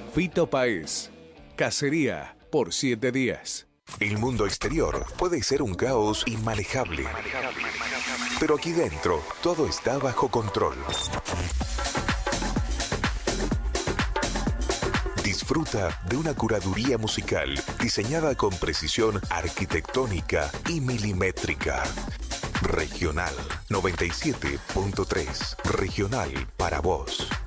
Fito Páez. Cacería por 7 días. El mundo exterior puede ser un caos inmanejable, pero aquí dentro todo está bajo control. Disfruta de una curaduría musical diseñada con precisión arquitectónica y milimétrica. Regional 97.3. Regional para vos.